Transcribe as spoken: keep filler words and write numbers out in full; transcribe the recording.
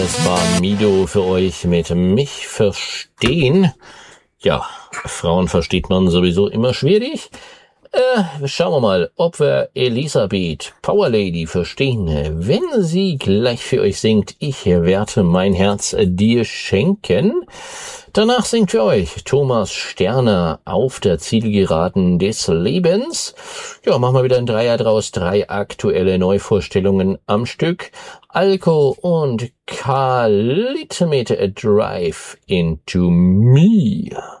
Es war Mido für euch mit Mich verstehen. Ja, Frauen versteht man sowieso immer schwierig. Äh, schauen wir mal, ob wir Elisabeth, Power Lady, verstehen. Wenn sie gleich für euch singt, ich werde mein Herz dir schenken. Danach singt für euch Thomas Sterner, Auf der Zielgeraden des Lebens. Ja, machen wir wieder ein Dreier draus, drei aktuelle Neuvorstellungen am Stück. Alko und Khalid mit A Drive into Me.